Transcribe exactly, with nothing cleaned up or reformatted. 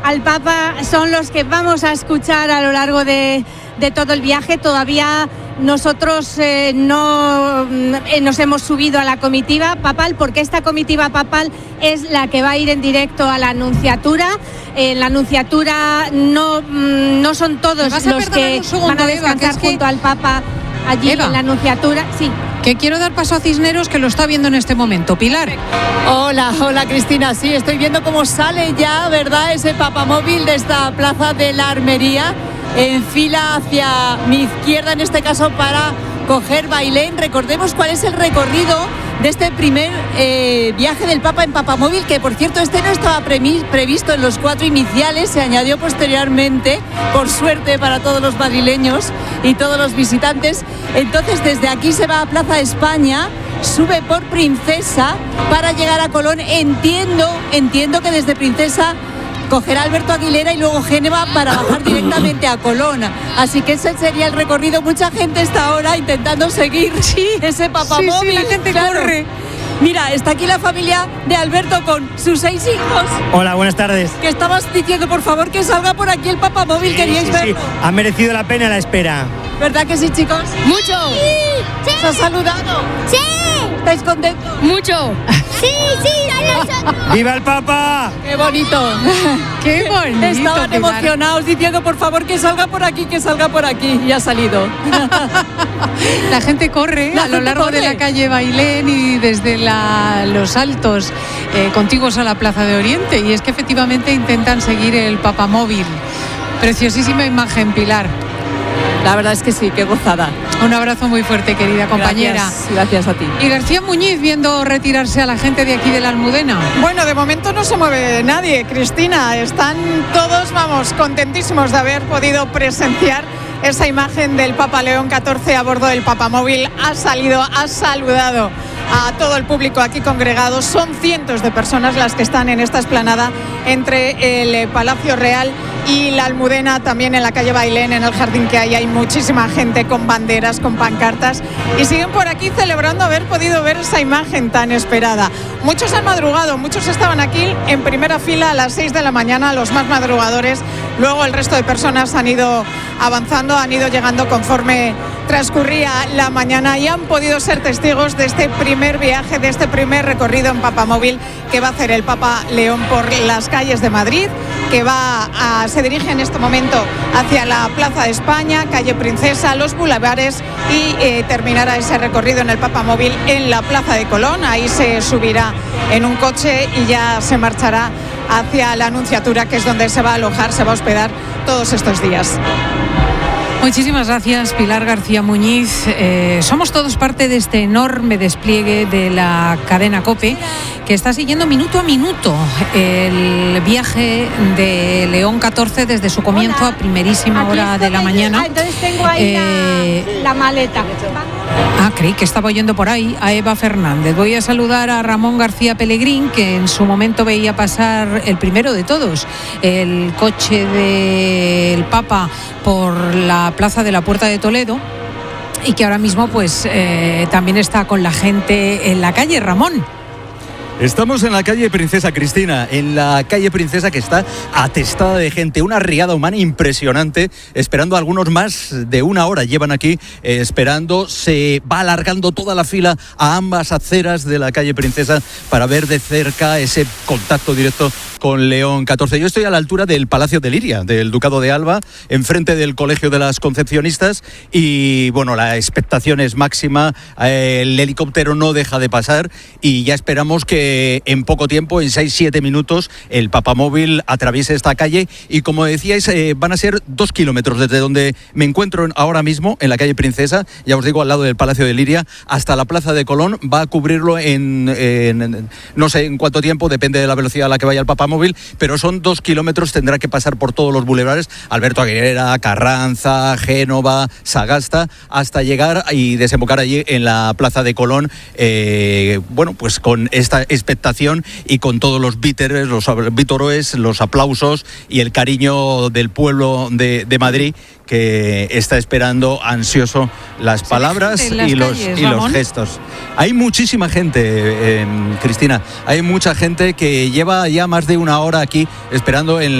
al Papa son los que vamos a escuchar a lo largo de, de todo el viaje. Todavía nosotros eh, no eh, nos hemos subido a la comitiva papal, porque esta comitiva papal es la que va a ir en directo a la Nunciatura. En la Nunciatura no, no son todos los que segundo, van a descansar Eva, es junto que... al Papa allí Eva, en la Nunciatura. Sí. Que quiero dar paso a Cisneros, que lo está viendo en este momento. Pilar. Hola, hola Cristina. Sí, estoy viendo cómo sale ya, ¿verdad?, ese papamóvil de esta plaza de la Armería, en fila hacia mi izquierda, en este caso para coger Bailén. Recordemos cuál es el recorrido de este primer eh, viaje del Papa en papamóvil, que por cierto este no estaba pre- previsto en los cuatro iniciales, se añadió posteriormente, por suerte para todos los madrileños y todos los visitantes. Entonces desde aquí se va a Plaza España, sube por Princesa para llegar a Colón. Entiendo, entiendo que desde Princesa cogerá Alberto Aguilera y luego Génova para bajar directamente a Colón. Así que ese sería el recorrido. Mucha gente está ahora intentando seguir sí, ese papamóvil. Sí, sí, la gente claro. corre. Mira, está aquí la familia de Alberto con sus seis hijos. Hola, buenas tardes. Que estabas diciendo, por favor, que salga por aquí el papamóvil. Sí, ¿Queríais sí, verlo? Sí. Ha merecido la pena la espera. ¿Verdad que sí, chicos? Mucho. Sí, sí. ¿Os ha saludado? Sí. ¿Estáis contentos? Mucho. Sí, sí, nosotros. ¡Viva el Papa! ¡Qué bonito! ¡Qué bonito! Estaban Pilar. emocionados diciendo, por favor, que salga por aquí, que salga por aquí. Y ha salido. La gente corre La a lo gente largo corre. de la calle Bailén y desde la, los altos eh, contiguos a la Plaza de Oriente. Y es que efectivamente intentan seguir el papamóvil. Preciosísima imagen, Pilar. La verdad es que sí, qué gozada. Un abrazo muy fuerte, querida compañera. Gracias, gracias a ti. Y García Muñiz viendo retirarse a la gente de aquí de la Almudena. Bueno, de momento no se mueve nadie, Cristina. Están todos, vamos, contentísimos de haber podido presenciar esa imagen del Papa León catorce a bordo del papamóvil. Ha salido, ha saludado a todo el público aquí congregado. Son cientos de personas las que están en esta explanada entre el Palacio Real y la Almudena, también en la calle Bailén, en el jardín que hay, hay muchísima gente con banderas, con pancartas, y siguen por aquí celebrando haber podido ver esa imagen tan esperada. Muchos han madrugado, muchos estaban aquí en primera fila a las seis de la mañana, los más madrugadores. Luego el resto de personas han ido avanzando, han ido llegando conforme transcurría la mañana y han podido ser testigos de este primer viaje, de este primer recorrido en papamóvil que va a hacer el Papa León por las calles de Madrid, que va a, se dirige en este momento hacia la Plaza de España, calle Princesa, los bulevares y eh, terminará ese recorrido en el papamóvil en la Plaza de Colón. Ahí se subirá en un coche y ya se marchará hacia la Nunciatura, que es donde se va a alojar, se va a hospedar todos estos días. Muchísimas gracias, Pilar García Muñiz. Eh, somos todos parte de este enorme despliegue de la cadena COPE, que está siguiendo minuto a minuto el viaje de León catorce desde su comienzo Hola. a primerísima Aquí hora de la mañana. Ah, entonces tengo ahí eh, la, la maleta. Ah, creí que estaba oyendo por ahí a Eva Fernández. Voy a saludar a Ramón García Pellegrín, que en su momento veía pasar el primero de todos, el coche del Papa por la plaza de la Puerta de Toledo, y que ahora mismo pues eh, también está con la gente en la calle. Ramón. Estamos en la calle Princesa, Cristina, en la calle Princesa, que está atestada de gente, una riada humana impresionante, esperando. Algunos más de una hora llevan aquí eh, esperando. Se va alargando toda la fila a ambas aceras de la calle Princesa para ver de cerca ese contacto directo con León catorce. Yo estoy a la altura del Palacio de Liria, del Ducado de Alba, enfrente del Colegio de las Concepcionistas, y bueno, la expectación es máxima. Eh, el helicóptero no deja de pasar y ya esperamos que en poco tiempo, en seis siete minutos, el papamóvil atraviese esta calle. Y como decíais, eh, van a ser dos kilómetros desde donde me encuentro ahora mismo, en la calle Princesa, ya os digo, al lado del Palacio de Liria, hasta la Plaza de Colón. Va a cubrirlo en, en, en no sé en cuánto tiempo, depende de la velocidad a la que vaya el papamóvil, pero son dos kilómetros. Tendrá que pasar por todos los bulevares, Alberto Aguilera, Carranza, Génova, Sagasta, hasta llegar y desembocar allí en la Plaza de Colón. Eh, bueno, pues con esta expectación y con todos los víteres, los vítores, los aplausos y el cariño del pueblo de, de Madrid, que está esperando ansioso las palabras y, las los, calles, y los gestos. Hay muchísima gente, eh, Cristina, hay mucha gente que lleva ya más de una hora aquí esperando en